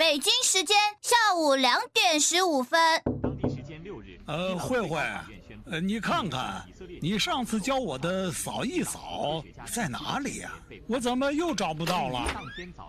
北京时间下午2点15分。 当地时间6日。 慧慧，你看看，你上次教我的扫一扫在哪里呀？我怎么又找不到了？